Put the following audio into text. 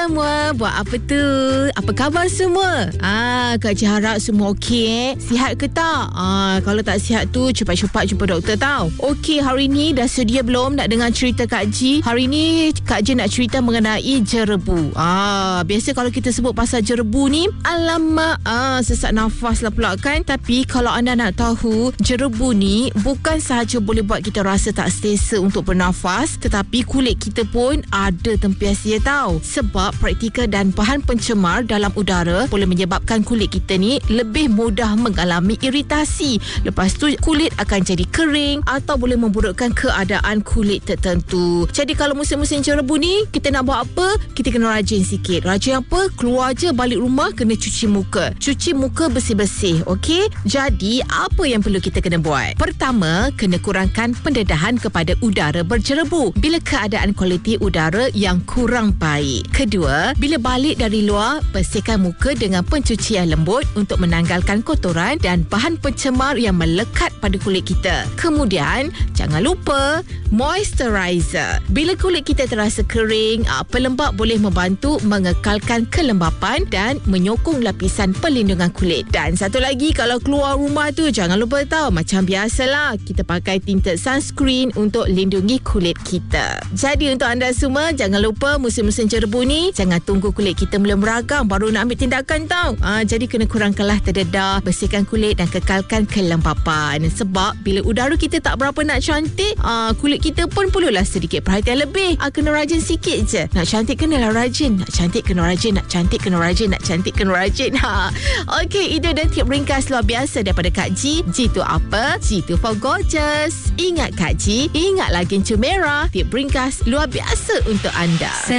semua, buat apa tu? Apa khabar semua? Kak Ji harap semua okey. Sihat ke tak? Kalau tak sihat tu cepat-cepat jumpa doktor tau. Okey, hari ni dah sedia belum nak dengar cerita Kak Ji? Hari ni Kak Ji nak cerita mengenai jerebu. Biasa kalau kita sebut pasal jerebu ni, alamak, sesak nafas lah pula kan. Tapi kalau anda nak tahu, jerebu ni bukan sahaja boleh buat kita rasa tak selesa untuk bernafas, tetapi kulit kita pun ada tempias dia tau. Sebab partikul dan bahan pencemar dalam udara boleh menyebabkan kulit kita ni lebih mudah mengalami iritasi. Lepas tu kulit akan jadi kering atau boleh memburukkan keadaan kulit tertentu. Jadi kalau musim-musim jerebu ni, kita nak buat apa? Kita kena rajin sikit. Rajin apa? Keluar je balik rumah kena cuci muka. Cuci muka bersih-bersih, okey? Jadi apa yang perlu kita kena buat? Pertama, kena kurangkan pendedahan kepada udara berjerebu bila keadaan kualiti udara yang kurang baik. Kedua, bila balik dari luar, bersihkan muka dengan pencucian lembut untuk menanggalkan kotoran dan bahan pencemar yang melekat pada kulit kita. Kemudian, jangan lupa moisturizer. Bila kulit kita terasa kering, pelembap boleh membantu mengekalkan kelembapan dan menyokong lapisan perlindungan kulit. Dan satu lagi, kalau keluar rumah tu jangan lupa tahu, macam biasalah, kita pakai tinted sunscreen untuk lindungi kulit kita. Jadi untuk anda semua, jangan lupa musim-musim jerebu ni, jangan tunggu kulit kita mula meragam baru nak ambil tindakan tau. Jadi kena kurangkanlah terdedah, bersihkan kulit dan kekalkan kelembapan. Sebab bila udara kita tak berapa nak cantik, kulit kita pun perlulah sedikit perhatian lebih. Kena rajin sikit je. Nak cantik kenalah rajin. Nak cantik kena rajin. Nak cantik kena rajin. Nak cantik kena rajin. Okey, ide dan tip ringkas luar biasa daripada Kak Ji. Ji tu apa? Ji tu for gorgeous. Ingat Kak Ji, ingat lagi Gencu Merah. Tip ringkas luar biasa untuk anda.